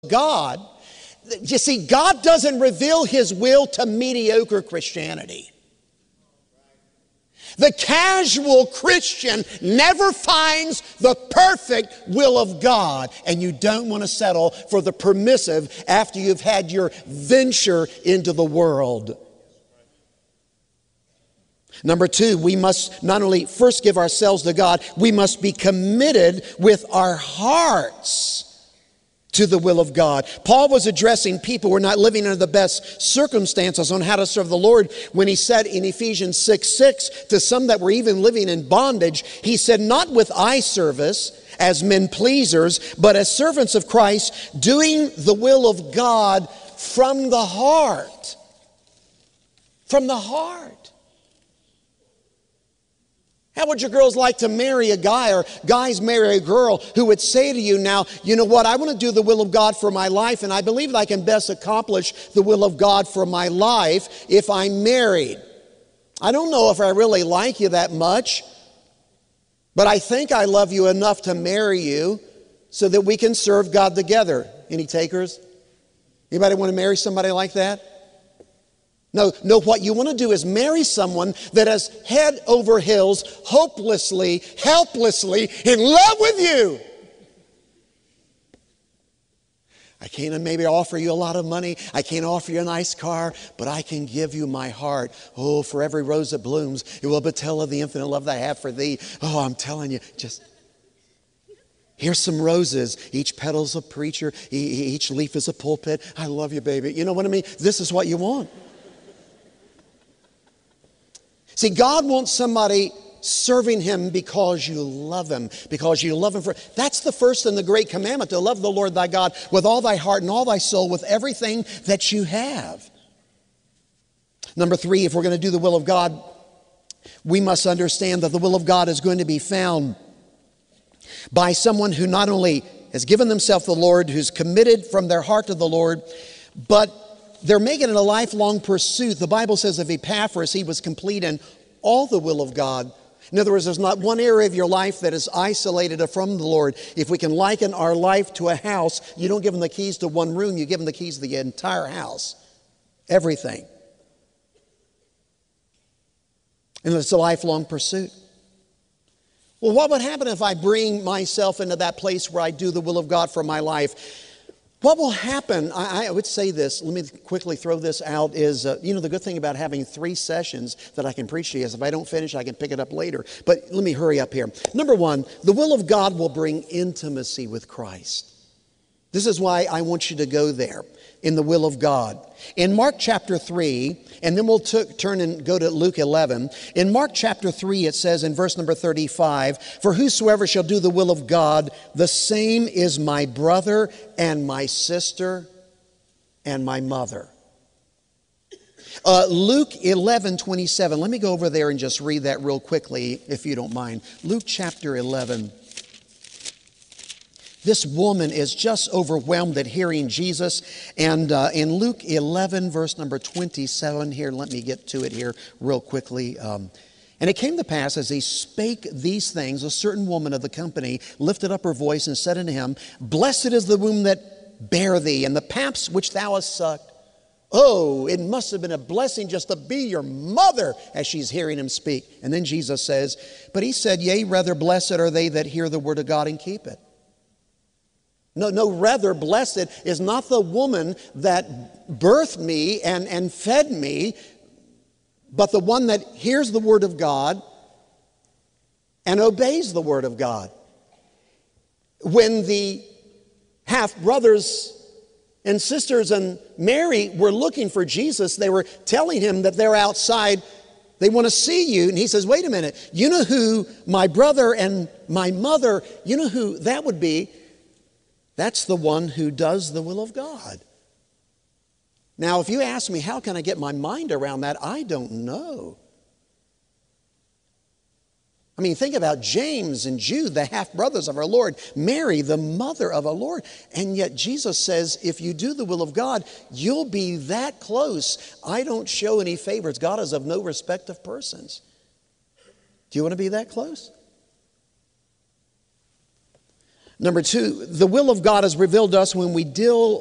God. You see, God doesn't reveal His will to mediocre Christianity. The casual Christian never finds the perfect will of God, and you don't want to settle for the permissive after you've had your venture into the world. Number two, we must not only first give ourselves to God, we must be committed with our hearts to the will of God. Paul was addressing people who were not living under the best circumstances on how to serve the Lord when he said in Ephesians 6:6 to some that were even living in bondage, he said, not with eye service as men pleasers, but as servants of Christ, doing the will of God from the heart. From the heart. How would your girls like to marry a guy, or guys marry a girl who would say to you now, you know what, I want to do the will of God for my life, and I believe that I can best accomplish the will of God for my life if I'm married. I don't know if I really like you that much, but I think I love you enough to marry you so that we can serve God together. Any takers? Anybody want to marry somebody like that? No, what you want to do is marry someone that is head over heels, hopelessly, helplessly in love with you. I can't maybe offer you a lot of money. I can't offer you a nice car, but I can give you my heart. Oh, for every rose that blooms, it will but tell of the infinite love that I have for thee. Oh, I'm telling you, just here's some roses. Each petal's a preacher. Each leaf is a pulpit. I love you, baby. You know what I mean? This is what you want. See, God wants somebody serving Him because you love Him, because you love Him. That's the first and the great commandment, to love the Lord thy God with all thy heart and all thy soul, with everything that you have. Number three, if we're going to do the will of God, we must understand that the will of God is going to be found by someone who not only has given themselves to the Lord, who's committed from their heart to the Lord, but they're making it a lifelong pursuit. The Bible says of Epaphras, he was complete in all the will of God. In other words, there's not one area of your life that is isolated from the Lord. If we can liken our life to a house, you don't give them the keys to one room, you give them the keys to the entire house. Everything. And it's a lifelong pursuit. Well, what would happen if I bring myself into that place where I do the will of God for my life? What will happen, I would say this, let me quickly throw this out, is, the good thing about having 3 sessions that I can preach to you is if I don't finish, I can pick it up later. But let me hurry up here. Number one, the will of God will bring intimacy with Christ. This is why I want you to go there, in the will of God. In Mark chapter 3, and then we'll turn and go to Luke 11. In Mark chapter 3, it says in verse number 35, for whosoever shall do the will of God, the same is my brother and my sister and my mother. Luke 11:27. Let me go over there and just read that real quickly, if you don't mind. Luke chapter 11. This woman is just overwhelmed at hearing Jesus. And in Luke 11, verse number 27, here, let me get to it here real quickly. And it came to pass, as he spake these things, a certain woman of the company lifted up her voice and said unto him, blessed is the womb that bare thee, and the paps which thou hast sucked. Oh, it must have been a blessing just to be your mother, as she's hearing him speak. And then Jesus says, but he said, yea, rather blessed are they that hear the word of God and keep it. No, rather blessed is not the woman that birthed me and fed me, but the one that hears the word of God and obeys the word of God. When the half-brothers and sisters and Mary were looking for Jesus, they were telling him that they're outside, they want to see you. And he says, wait a minute, you know who my brother and my mother, you know who that would be? That's the one who does the will of God. Now, if you ask me, how can I get my mind around that? I don't know. I mean, think about James and Jude, the half-brothers of our Lord, Mary, the mother of our Lord. And yet Jesus says, if you do the will of God, you'll be that close. I don't show any favors. God is of no respect of persons. Do you want to be that close? Number two, the will of God is revealed to us when we deal